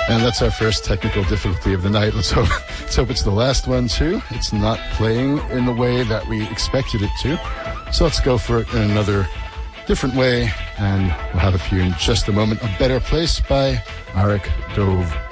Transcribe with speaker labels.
Speaker 1: And that's our first technical difficulty of the night. Let's hope it's the last one too. It's not playing in the way that we expected it to. So let's go for it in another different way, and we'll have it for you in just a moment. A Better Place by Arik Dove.